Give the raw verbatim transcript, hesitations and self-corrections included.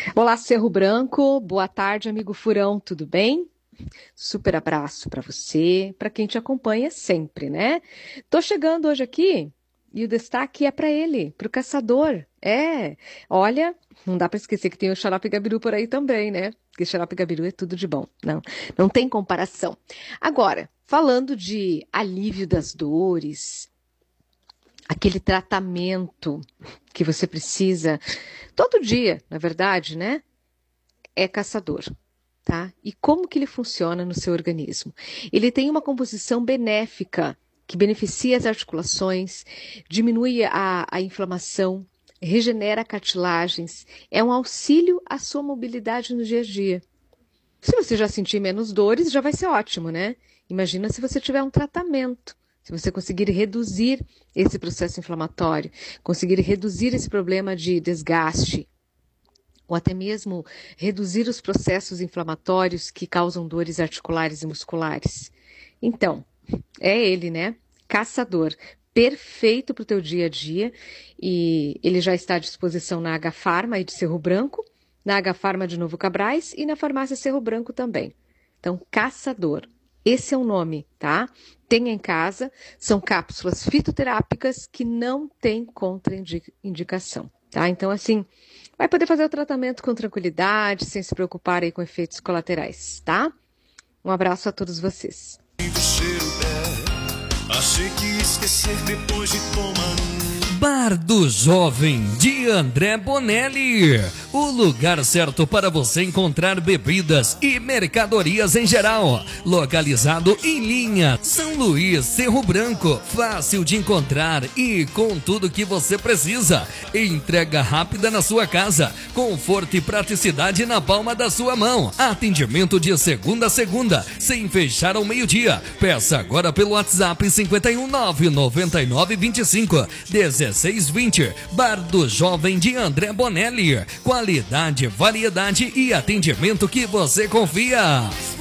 Olá, Cerro Branco. Boa tarde, amigo Furão. Tudo bem? Super abraço para você, para quem te acompanha sempre, né? Tô chegando hoje aqui e o destaque é para ele, para o caçador. É, olha, não dá para esquecer que tem o Xarope Gabiru por aí também, né? Porque Xarope Gabiru é tudo de bom. Não, não tem comparação. Agora, falando de alívio das dores, aquele tratamento que você precisa todo dia, na verdade, né? É caçador, tá? E como que ele funciona no seu organismo? Ele tem uma composição benéfica que beneficia as articulações, diminui a, a inflamação, regenera cartilagens, é um auxílio à sua mobilidade no dia a dia. Se você já sentir menos dores, já vai ser ótimo, né? Imagina se você tiver um tratamento. Se você conseguir reduzir esse processo inflamatório, conseguir reduzir esse problema de desgaste, ou até mesmo reduzir os processos inflamatórios que causam dores articulares e musculares. Então, é ele, né? Caçador. Perfeito para o teu dia a dia. E ele já está à disposição na H-Pharma e de Cerro Branco, na H-Pharma de Novo Cabrais e na farmácia Cerro Branco também. Então, Caçador. Esse é o nome, tá? Tenha em casa, são cápsulas fitoterápicas que não têm contraindicação, tá? Então, assim, vai poder fazer o tratamento com tranquilidade, sem se preocupar aí com efeitos colaterais, tá? Um abraço a todos vocês. Achei que ia esquecer depois de tomar um. Bar do Jovem de André Bonelli, o lugar certo para você encontrar bebidas e mercadorias em geral. Localizado em linha São Luís, Cerro Branco, fácil de encontrar e com tudo que você precisa. Entrega rápida na sua casa, conforto e praticidade na palma da sua mão. Atendimento de segunda a segunda, sem fechar ao meio-dia. Peça agora pelo WhatsApp cinco um nove nove nove dois cinco dezesseis vinte. Bar do Jovem de André Bonelli. Qualidade, variedade e atendimento que você confia.